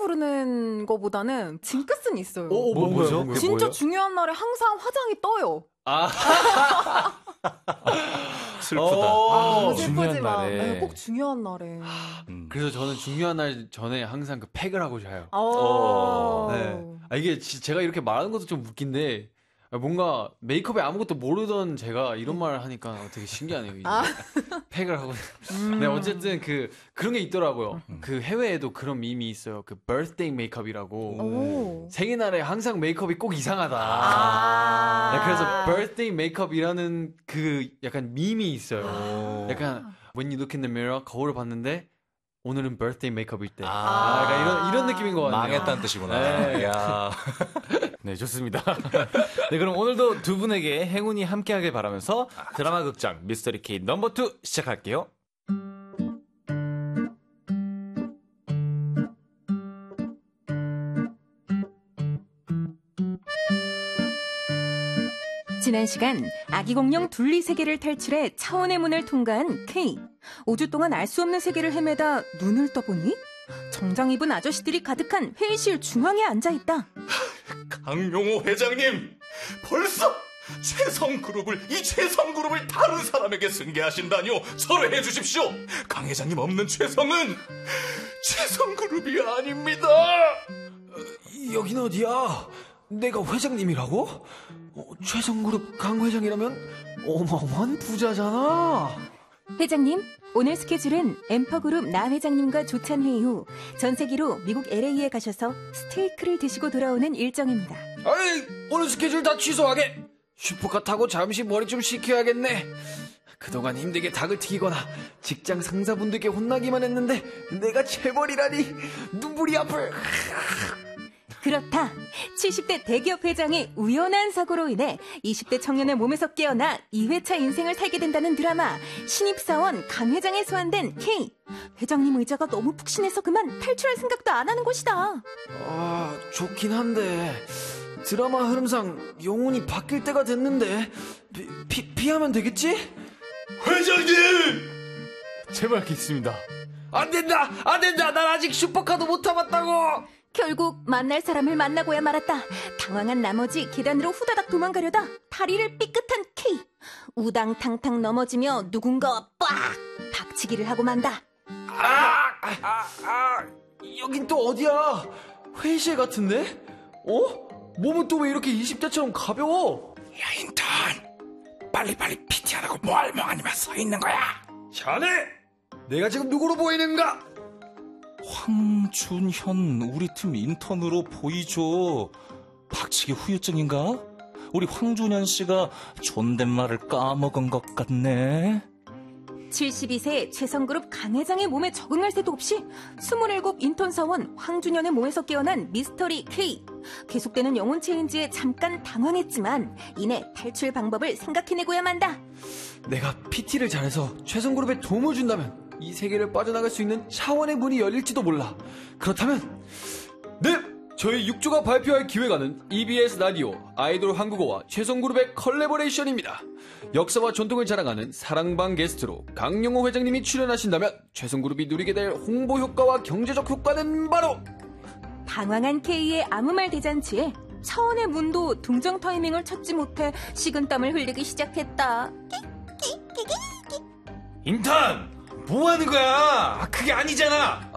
부르는 거보다는 징크스는 있어요. 뭐죠? 진짜 중요한 날에 항상 화장이 떠요. 슬프다. 너무 중요한 슬프지만 날에. 꼭 중요한 날에. 그래서 저는 중요한 날 전에 항상 그 팩을 하고 자요. 네. 이게 제가 이렇게 말하는 것도 좀 웃긴데 뭔가 메이크업에 아무것도 모르던 제가 이런 말을 하니까 되게 신기하네요. 이제. 팩을 하고. 네, 어쨌든 그런 게 있더라고요. 그 해외에도 그런 밈이 있어요. 그 birthday 메이크업이라고. 생일날에 항상 메이크업이 꼭 이상하다. 네, 그래서 birthday 메이크업이라는 그 약간 밈이 있어요. 약간 when you look in the mirror 거울을 봤는데 오늘은 birthday 메이크업일 때. 약간 이런 느낌인 것 같네요. 망했다는 뜻이구나. 네. 야. 네, 좋습니다. 네, 그럼 오늘도 두 분에게 행운이 함께하길 바라면서 드라마 극장 미스터리 K 넘버 2 시작할게요. 지난 시간 아기 공룡 둘리 세계를 탈출해 차원의 문을 통과한 K. 5주 동안 알 수 없는 세계를 헤매다 눈을 떠보니 정장 입은 아저씨들이 가득한 회의실 중앙에 앉아있다. 강용호 회장님, 벌써 이 최성그룹을 다른 사람에게 승계하신다니요. 철회해 주십시오. 강 회장님 없는 최성은 최성그룹이 아닙니다. 여긴 어디야? 내가 회장님이라고? 최성그룹 강 회장이라면 어마어마한 부자잖아. 회장님, 오늘 스케줄은 엠퍼그룹 나 회장님과 조찬 회의 후 전세기로 미국 LA에 가셔서 스테이크를 드시고 돌아오는 일정입니다. 아이, 오늘 스케줄 다 취소하게. 슈퍼카 타고 잠시 머리 좀 식혀야겠네. 그동안 힘들게 닭을 튀기거나 직장 상사분들께 혼나기만 했는데 내가 재벌이라니 눈물이 아플. 그렇다. 70대 대기업 회장의 우연한 사고로 인해 20대 청년의 몸에서 깨어나 2회차 인생을 살게 된다는 드라마 신입사원 강 회장에 소환된 K. 회장님 의자가 너무 푹신해서 그만 탈출할 생각도 안 하는 곳이다. 좋긴 한데 드라마 흐름상 영혼이 바뀔 때가 됐는데 피하면 되겠지? 회장님! 제발 믿습니다. 안 된다! 난 아직 슈퍼카도 못 타봤다고! 결국 만날 사람을 만나고야 말았다. 당황한 나머지 계단으로 후다닥 도망가려다 다리를 삐끗한 K. 우당탕탕 넘어지며 누군가와 빡! 박치기를 하고 만다. 여긴 또 어디야? 회의실 같은데? 몸은 또 왜 이렇게 20대처럼 가벼워? 야, 인턴! 빨리빨리 PT하라고 뭘 멍하니만 서 있는 거야? 자네! 내가 지금 누구로 보이는가? 황준현, 우리 팀 인턴으로 보이죠. 박치기 후유증인가? 우리 황준현 씨가 존댓말을 까먹은 것 같네. 72세 최성그룹 강 회장의 몸에 적응할 새도 없이 27 인턴 사원 황준현의 몸에서 깨어난 미스터리 K. 계속되는 영혼 체인지에 잠깐 당황했지만 이내 탈출 방법을 생각해내고야 만다. 내가 PT를 잘해서 최성그룹에 도움을 준다면 이 세계를 빠져나갈 수 있는 차원의 문이 열릴지도 몰라. 그렇다면 저희 6조가 발표할 기획안은 EBS 라디오, 아이돌 한국어와 최성그룹의 컬래버레이션입니다. 역사와 전통을 자랑하는 사랑방 게스트로 강용호 회장님이 출연하신다면 최성그룹이 누리게 될 홍보 효과와 경제적 효과는 바로 당황한 K의 아무 말 대잔치에 차원의 문도 등장 타이밍을 찾지 못해 식은땀을 흘리기 시작했다. 인턴! 뭐 하는 거야? 그게 아니잖아!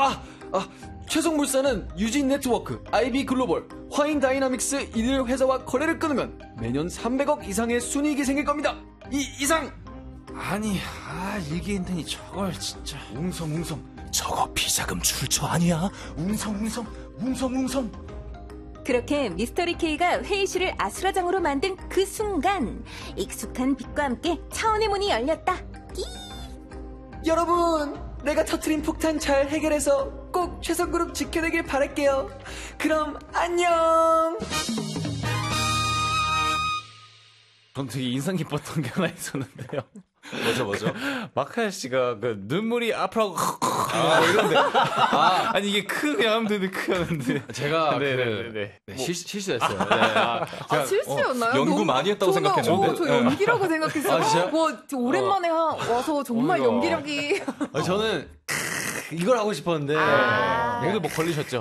최성물산은 유진 네트워크, IB 글로벌, 화인 다이나믹스 이들 회사와 거래를 끊으면 매년 300억 이상의 순이익이 생길 겁니다. 이상! 아니, 일개 인턴이 저걸 진짜. 웅성웅성. 저거 비자금 출처 아니야? 웅성웅성. 그렇게 미스터리 K가 회의실을 아수라장으로 만든 그 순간 익숙한 빛과 함께 차원의 문이 열렸다. 여러분, 내가 터트린 폭탄 잘 해결해서 꼭 최성그룹 지켜내길 바랄게요. 그럼 안녕. 전 되게 인상 깊었던 게 하나 있었는데요. 뭐죠? 마카야 씨가 그 눈물이 앞으로 이런데 아니 이게 그냥 하면 되는데 하는데 제가 실수했어요. 실수였나요? 연구 많이 했다고 생각했는데. 저 연기라고 생각했어요. 진짜요? 오랜만에 와서 정말 연기력이. 저는 이걸 하고 싶었는데 여기도 뭐 걸리셨죠?